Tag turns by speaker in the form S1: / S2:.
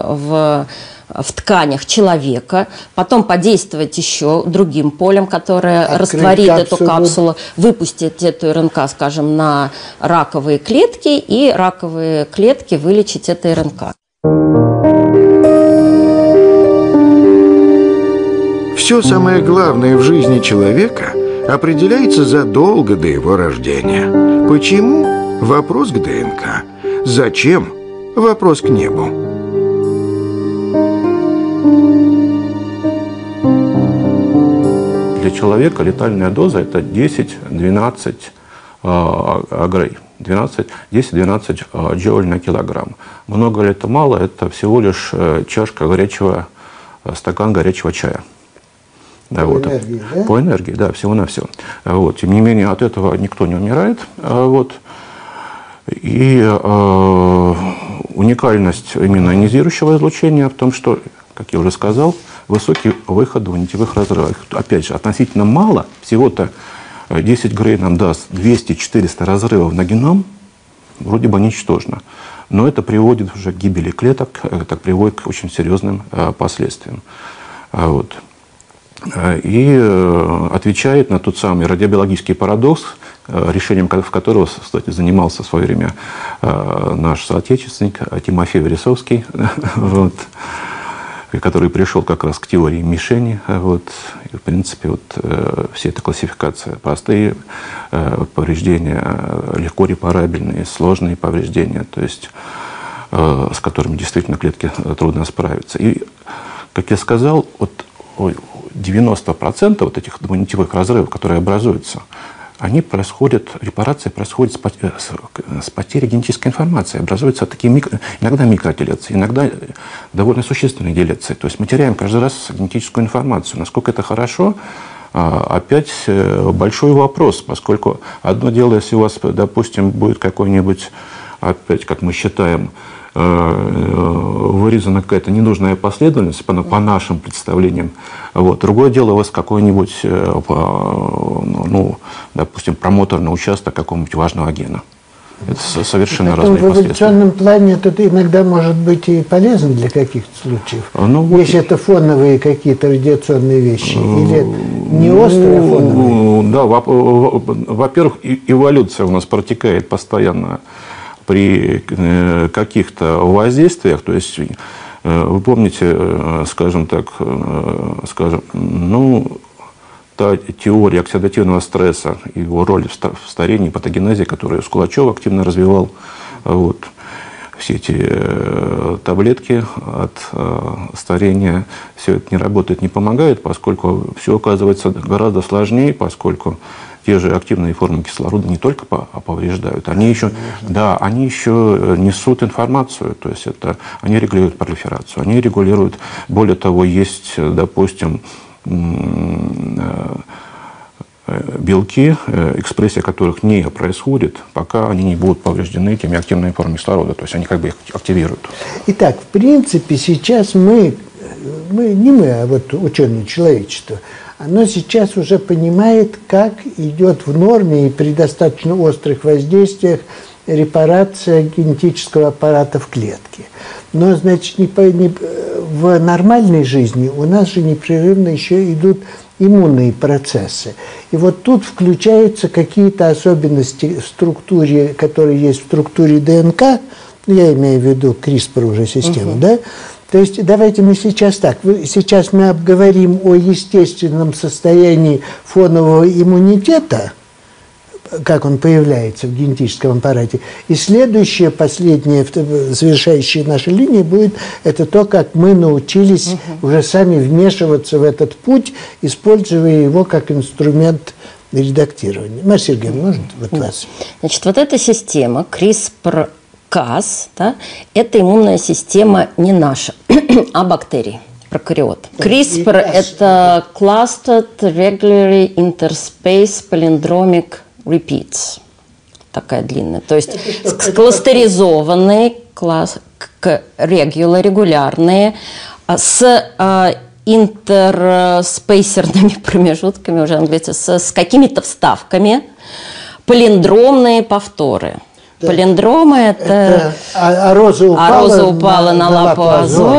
S1: в тканях человека, потом подействовать еще другим полем, которое растворит эту капсулу, выпустить эту РНК, скажем, на раковые клетки, и раковые клетки вылечить этой РНК.
S2: Все самое главное в жизни человека определяется задолго до его рождения. Почему? Вопрос к ДНК. Зачем? Вопрос к небу.
S3: Для человека летальная доза – это 10-12 агрей. 10-12 джоуль на килограмм. Много ли это, мало? Это всего лишь чашка горячего, стакан горячего чая. Да, вот.
S4: Энергии, да?
S3: По энергии, да, всего-навсего. Вот. Тем не менее, от этого никто не умирает. Вот. И уникальность именно ионизирующего излучения в том, что, как я уже сказал, высокий выход до нитевых разрывов. Опять же, относительно мало, всего-то 10 грей нам даст 200-400 разрывов на геном, вроде бы ничтожно. Но это приводит уже к гибели клеток, это приводит к очень серьезным последствиям. Вот. И отвечает на тот самый радиобиологический парадокс, решением которого, кстати, занимался в свое время наш соотечественник Тимофей Вересовский, вот, который пришел как раз к теории мишени. Вот, и, в принципе, вот, вся эта классификация: простые повреждения, легко репарабельные, сложные повреждения, то есть с которыми действительно клетки трудно справиться. И, как я сказал, вот 90% вот этих двунитевых разрывов, которые образуются, они происходят, репарация происходит с потерей генетической информации. Образуются такие иногда микроделеции, иногда довольно существенные делеции. То есть мы теряем каждый раз генетическую информацию. Насколько это хорошо, опять большой вопрос, поскольку одно дело, если у вас, допустим, будет какой-нибудь, опять, как мы считаем, вырезана какая-то ненужная последовательность по нашим представлениям. Вот. Другое дело, у вас какой-нибудь, ну, допустим, промоторный участок какого-нибудь важного гена. Это совершенно разные последствия.
S4: В эволюционном плане это иногда может быть и полезно для каких-то случаев.
S3: Ну,
S4: если это фоновые какие-то радиационные вещи, или не острые, а фоновые.
S3: Да, во-первых, эволюция у нас протекает постоянно при каких-то воздействиях. То есть вы помните, скажем так, ну, та теория оксидативного стресса, его роль в старении, патогенезе, которую Скулачев активно развивал. Вот. Все эти таблетки от старения, все это не работает, не помогает, поскольку все оказывается гораздо сложнее, поскольку те же активные формы кислорода не только повреждают, они еще, да, они еще несут информацию, то есть это, они регулируют пролиферацию, они регулируют, более того, есть, допустим, белки, экспрессия которых не происходит, пока они не будут повреждены теми активными формами кислорода, то есть они как бы их активируют.
S4: Итак, в принципе, сейчас не мы, а вот ученые человечества, оно сейчас уже понимает, как идет в норме и при достаточно острых воздействиях репарация генетического аппарата в клетке. Но, значит, в нормальной жизни у нас же непрерывно еще идут иммунные процессы. И вот тут включаются какие-то особенности в структуре, которые есть в структуре ДНК, я имею в виду CRISPR уже систему, да? То есть давайте мы сейчас так, сейчас мы обговорим о естественном состоянии фонового иммунитета, как он появляется в генетическом аппарате. И следующее, последнее, завершающая наша линия будет, это то, как мы научились уже сами вмешиваться в этот путь, используя его как инструмент редактирования. Мария Сергеевна, можно вот вас?
S1: Значит, вот эта система CRISPR-Cas, да, это иммунная система не наша, а бактерий, прокариот. CRISPR – это Clustered Regularly Interspace Palindromic Repeats. Такая длинная. То есть кластеризованные, регулярные, с интерспейсерными промежутками, уже английский, с какими-то вставками, палиндромные повторы. Палиндромы – это
S4: а роза упала
S1: на лапу Азоя.